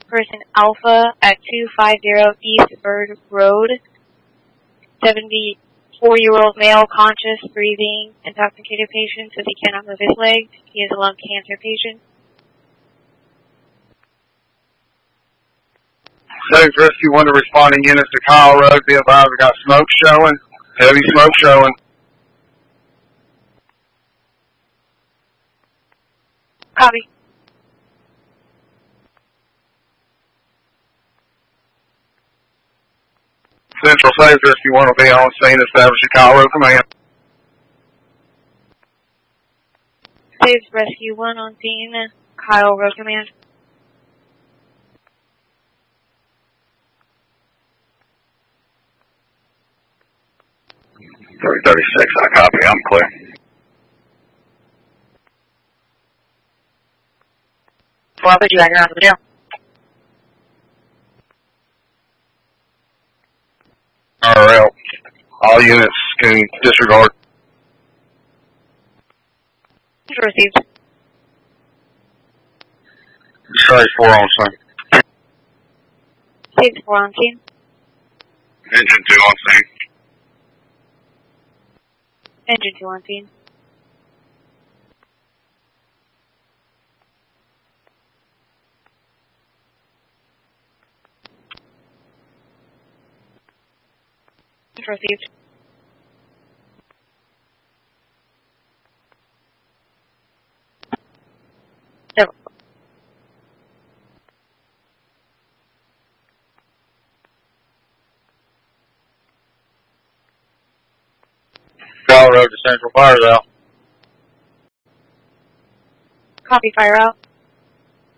Person Alpha at 250 East Bird Road. 74-year-old male, conscious, breathing, intoxicated patient, says he cannot move his legs. He is a lung cancer patient. Saves Rescue 1 to responding units to Kyle Road. Be advised, we got smoke showing. Heavy smoke showing. Copy. Central Saves Rescue 1 will be on scene. Establish your Kyle Road command. Saves Rescue 1 on scene. Kyle Road Command. 336, I copy. I'm clear. Well, but you got your own video. RL. All units can disregard. Received. Stage 4 on scene. Stage 4 on scene. Engine 2 on scene. Engine 2 on scene. Received. So. Kyle Road to Central, fires out. Copy, fire out.